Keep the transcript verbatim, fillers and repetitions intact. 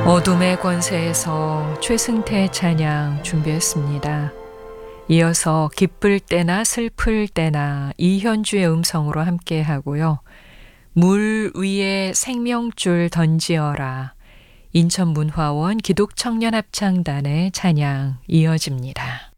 어둠의 권세에서 최승태 찬양 준비했습니다. 이어서 기쁠 때나 슬플 때나 이현주의 음성으로 함께 하고요. 물 위에 생명줄 던지어라. 인천문화원 기독청년합창단의 찬양 이어집니다.